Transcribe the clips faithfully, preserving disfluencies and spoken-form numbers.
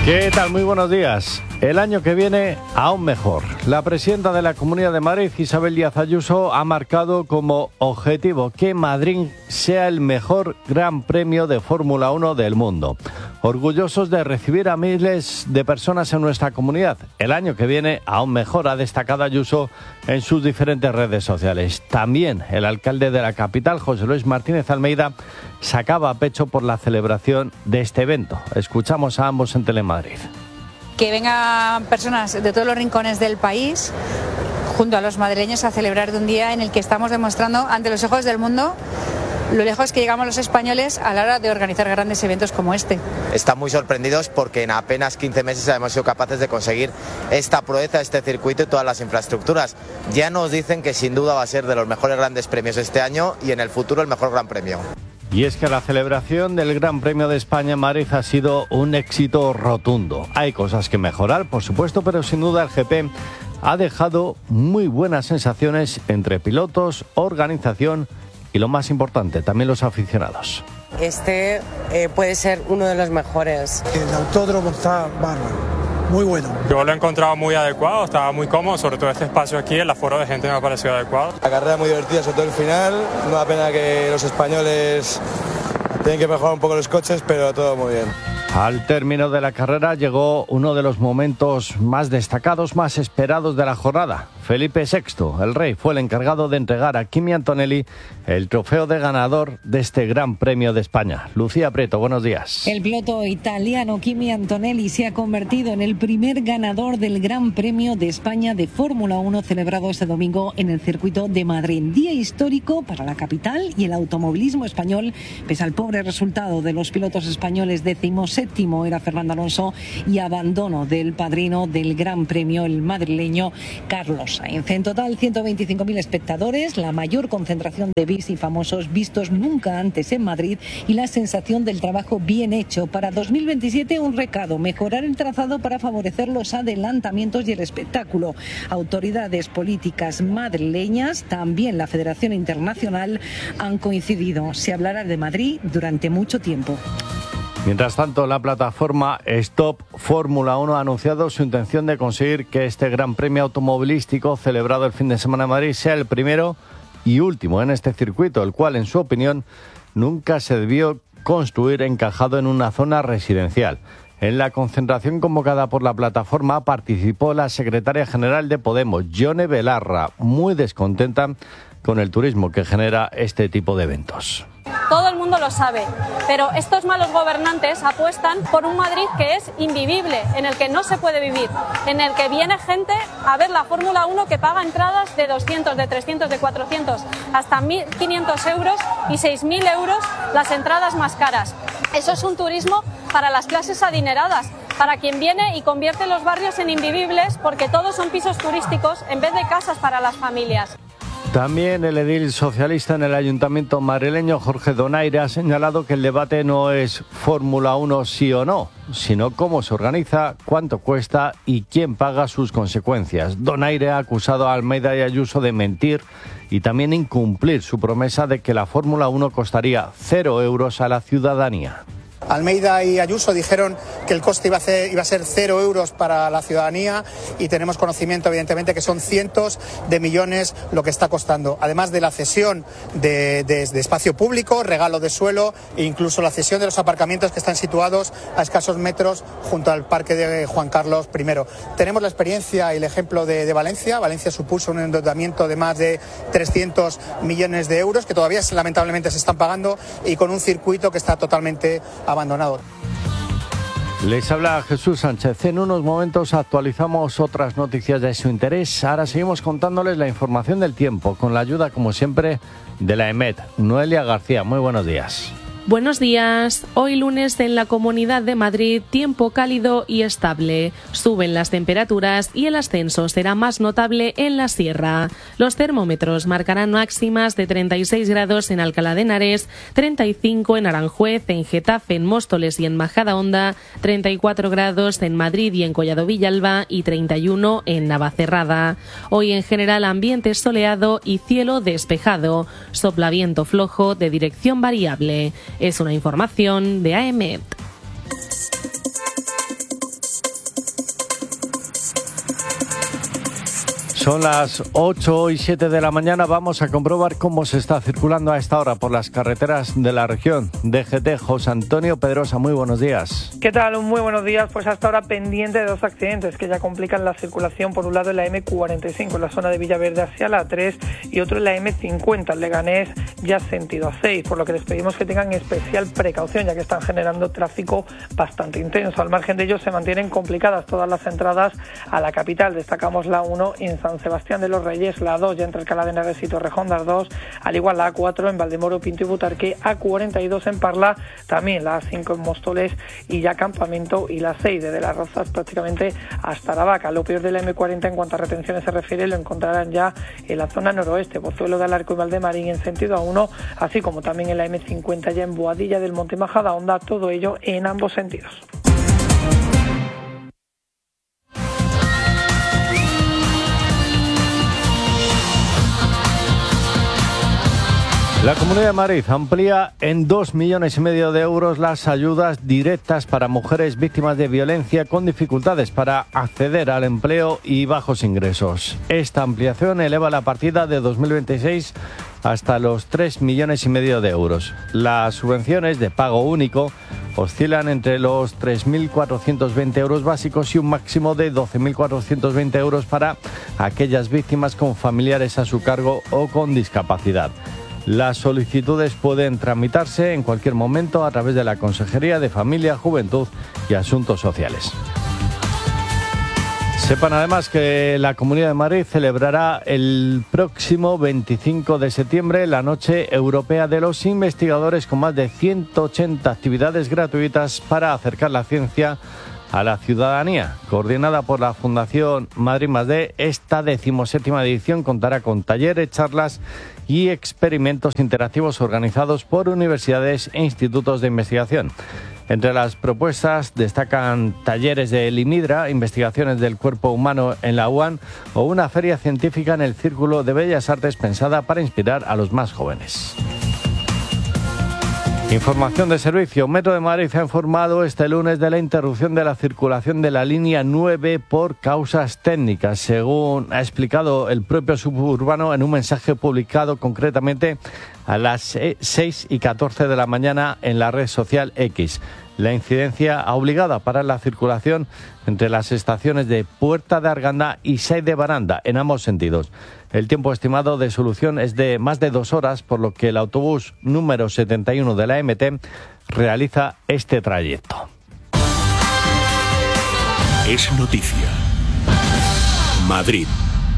¿Qué tal? Muy buenos días. El año que viene, aún mejor. La presidenta de la Comunidad de Madrid, Isabel Díaz Ayuso, ha marcado como objetivo que Madrid sea el mejor Gran Premio de Fórmula uno del mundo. Orgullosos de recibir a miles de personas en nuestra comunidad. El año que viene, aún mejor, ha destacado Ayuso en sus diferentes redes sociales. También el alcalde de la capital, José Luis Martínez Almeida, sacaba pecho por la celebración de este evento. Escuchamos a ambos en Telemadrid. Que vengan personas de todos los rincones del país junto a los madrileños a celebrar de un día en el que estamos demostrando ante los ojos del mundo lo lejos que llegamos los españoles a la hora de organizar grandes eventos como este. Están muy sorprendidos porque en apenas quince meses hemos sido capaces de conseguir esta proeza, este circuito y todas las infraestructuras. Ya nos dicen que sin duda va a ser de los mejores grandes premios este año y en el futuro el mejor gran premio. Y es que la celebración del Gran Premio de España en Madrid ha sido un éxito rotundo. Hay cosas que mejorar, por supuesto, pero sin duda el G P ha dejado muy buenas sensaciones entre pilotos, organización y, lo más importante, también los aficionados. Este eh, puede ser uno de los mejores. El autódromo está bárbaro. Muy bueno. Yo lo he encontrado muy adecuado, estaba muy cómodo, sobre todo este espacio aquí, el aforo de gente me ha parecido adecuado. La carrera muy divertida, sobre todo el final. No da pena que los españoles tienen que mejorar un poco los coches, pero todo muy bien. Al término de la carrera llegó uno de los momentos más destacados, más esperados de la jornada. Felipe sexto, el rey, fue el encargado de entregar a Kimi Antonelli el trofeo de ganador de este Gran Premio de España. Lucía Prieto, buenos días. El piloto italiano Kimi Antonelli se ha convertido en el primer ganador del Gran Premio de España de Fórmula uno celebrado este domingo en el circuito de Madrid. Día histórico para la capital y el automovilismo español, pese al pobre resultado de los pilotos españoles. Decimoséptimo era Fernando Alonso y abandono del padrino del Gran Premio, el madrileño Carlos Sainz. En total, ciento veinticinco mil espectadores, la mayor concentración de V I Ps y famosos vistos nunca antes en Madrid y la sensación del trabajo bien hecho. Para dos mil veintisiete, un recado: mejorar el trazado para favorecer los adelantamientos y el espectáculo. Autoridades políticas madrileñas, también la Federación Internacional, han coincidido. Se hablará de Madrid durante mucho tiempo. Mientras tanto, la plataforma Stop Fórmula uno ha anunciado su intención de conseguir que este Gran Premio automovilístico celebrado el fin de semana en Madrid sea el primero y último en este circuito, el cual, en su opinión, nunca se debió construir encajado en una zona residencial. En la concentración convocada por la plataforma participó la secretaria general de Podemos, Yone Belarra, muy descontenta con el turismo que genera este tipo de eventos. Todo el mundo lo sabe, pero estos malos gobernantes apuestan por un Madrid que es invivible, en el que no se puede vivir, en el que viene gente a ver la Fórmula uno que paga entradas de doscientos, de trescientos, de cuatrocientos, hasta mil quinientos euros y seis mil euros las entradas más caras. Eso es un turismo para las clases adineradas, para quien viene y convierte los barrios en invivibles porque todos son pisos turísticos en vez de casas para las familias. También el edil socialista en el ayuntamiento madrileño, Jorge Donaire, ha señalado que el debate no es Fórmula uno sí o no, sino cómo se organiza, cuánto cuesta y quién paga sus consecuencias. Donaire ha acusado a Almeida y Ayuso de mentir y también incumplir su promesa de que la Fórmula uno costaría cero euros a la ciudadanía. Almeida y Ayuso dijeron que el coste iba a, ser, iba a ser cero euros para la ciudadanía y tenemos conocimiento, evidentemente, que son cientos de millones lo que está costando. Además de la cesión de, de, de espacio público, regalo de suelo e incluso la cesión de los aparcamientos que están situados a escasos metros junto al parque de Juan Carlos primero. Tenemos la experiencia y el ejemplo de, de Valencia. Valencia supuso un endeudamiento de más de trescientos millones de euros que todavía lamentablemente se están pagando y con un circuito que está totalmente abandonado. Les habla Jesús Sánchez. En unos momentos actualizamos otras noticias de su interés. Ahora seguimos contándoles la información del tiempo con la ayuda, como siempre, de la EMET. Noelia García, muy buenos días. Buenos días. Hoy lunes en la Comunidad de Madrid, tiempo cálido y estable. Suben las temperaturas y el ascenso será más notable en la sierra. Los termómetros marcarán máximas de treinta y seis grados en Alcalá de Henares, treinta y cinco en Aranjuez, en Getafe, en Móstoles y en Majadahonda, treinta y cuatro grados en Madrid y en Collado Villalba y treinta y uno en Navacerrada. Hoy en general ambiente soleado y cielo despejado. Sopla viento flojo de dirección variable. Es una información de A E M E T. Son las ocho y siete de la mañana. Vamos a comprobar cómo se está circulando a esta hora por las carreteras de la región. D G T, José Antonio Pedrosa, muy buenos días. ¿Qué tal? Muy buenos días. Pues hasta ahora pendiente de dos accidentes que ya complican la circulación. Por un lado en la eme cuarenta y cinco, en la zona de Villaverde hacia la tres, y otro en la eme cincuenta, en Leganés, ya sentido a seis, por lo que les pedimos que tengan especial precaución, ya que están generando tráfico bastante intenso. Al margen de ello, se mantienen complicadas todas las entradas a la capital. Destacamos la uno en San Sebastián de los Reyes, la dos ya entre Alcalá de Henares y Torrejón de Ardoz, al igual la a cuatro en Valdemoro, Pinto y Butarque, a cuarenta y dos en Parla, también la a cinco en Móstoles y ya Campamento, y la seis desde Las Rozas prácticamente hasta Aravaca. Lo peor de la eme cuarenta en cuanto a retenciones se refiere lo encontrarán ya en la zona noroeste, Pozuelo de Alarco y Valdemarín en sentido a uno, así como también en la eme cincuenta ya en Boadilla del Monte Majadahonda, todo ello en ambos sentidos. La Comunidad de Madrid amplía en dos millones y medio de euros las ayudas directas para mujeres víctimas de violencia con dificultades para acceder al empleo y bajos ingresos. Esta ampliación eleva la partida de dos mil veintiséis hasta los tres millones y medio de euros. Las subvenciones de pago único oscilan entre los tres mil cuatrocientos veinte euros básicos y un máximo de doce mil cuatrocientos veinte euros para aquellas víctimas con familiares a su cargo o con discapacidad. Las solicitudes pueden tramitarse en cualquier momento a través de la Consejería de Familia, Juventud y Asuntos Sociales. Sepan además que la Comunidad de Madrid celebrará el próximo veinticinco de septiembre la Noche Europea de los Investigadores, con más de ciento ochenta actividades gratuitas para acercar la ciencia a la ciudadanía. Coordinada por la Fundación Madrid más D, esta decimoséptima edición contará con talleres, charlas y experimentos interactivos organizados por universidades e institutos de investigación. Entre las propuestas destacan talleres de Limidra, investigaciones del cuerpo humano en la U A N o una feria científica en el Círculo de Bellas Artes pensada para inspirar a los más jóvenes. Información de servicio. Metro de Madrid ha informado este lunes de la interrupción de la circulación de la línea nueve por causas técnicas, según ha explicado el propio suburbano en un mensaje publicado concretamente a las seis y catorce de la mañana en la red social X. La incidencia ha obligado a parar la circulación entre las estaciones de Puerta de Arganda y Seix de Baranda, en ambos sentidos. El tiempo estimado de solución es de más de dos horas, por lo que el autobús número setenta y uno de la E M T realiza este trayecto. Es noticia. Madrid.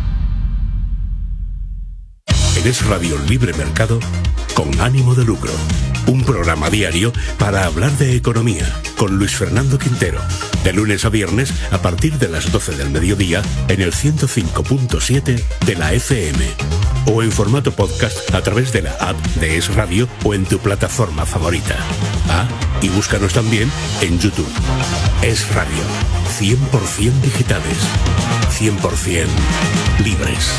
En Es Radio Libre Mercado, con ánimo de lucro. Un programa diario para hablar de economía, con Luis Fernando Quintero. De lunes a viernes, a partir de las doce del mediodía, en el ciento cinco punto siete de la F M. O en formato podcast a través de la app de Es Radio o en tu plataforma favorita. Ah, y búscanos también en YouTube. Es Radio. cien por ciento digitales. cien por ciento libres.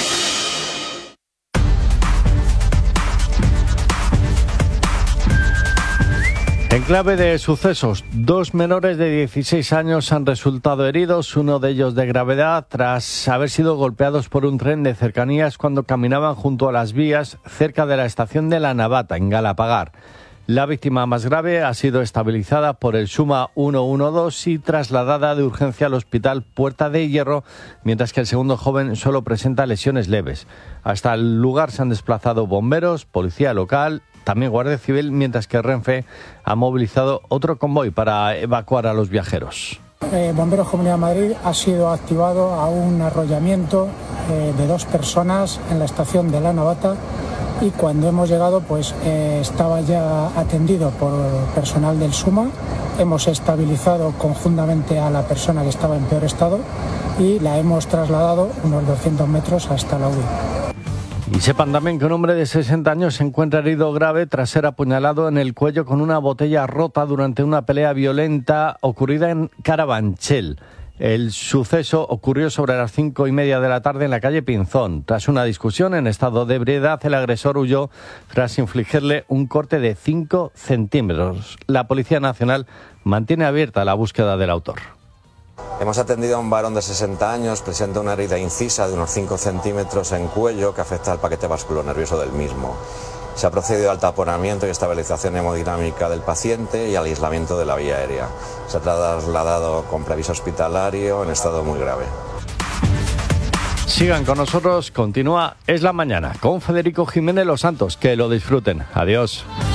En clave de sucesos, dos menores de dieciséis años han resultado heridos, uno de ellos de gravedad, tras haber sido golpeados por un tren de cercanías cuando caminaban junto a las vías cerca de la estación de La Navata, en Galapagar. La víctima más grave ha sido estabilizada por el SUMA ciento doce y trasladada de urgencia al hospital Puerta de Hierro, mientras que el segundo joven solo presenta lesiones leves. Hasta el lugar se han desplazado bomberos, policía local, también Guardia Civil, mientras que Renfe ha movilizado otro convoy para evacuar a los viajeros. Eh, Bomberos Comunidad de Madrid ha sido activado a un arrollamiento eh, de dos personas en la estación de La Navata, y cuando hemos llegado pues eh, estaba ya atendido por personal del SUMA. Hemos estabilizado conjuntamente a la persona que estaba en peor estado y la hemos trasladado unos doscientos metros hasta la U B I. Y sepan también que un hombre de sesenta años se encuentra herido grave tras ser apuñalado en el cuello con una botella rota durante una pelea violenta ocurrida en Carabanchel. El suceso ocurrió sobre las cinco y media de la tarde en la calle Pinzón. Tras una discusión en estado de ebriedad, el agresor huyó tras infligirle un corte de cinco centímetros. La Policía Nacional mantiene abierta la búsqueda del autor. Hemos atendido a un varón de sesenta años, presenta una herida incisa de unos cinco centímetros en cuello que afecta al paquete vasculonervioso del mismo. Se ha procedido al taponamiento y estabilización hemodinámica del paciente y al aislamiento de la vía aérea. Se ha trasladado con preaviso hospitalario en estado muy grave. Sigan con nosotros, continúa Es la Mañana con Federico Jiménez Los Santos. Que lo disfruten. Adiós.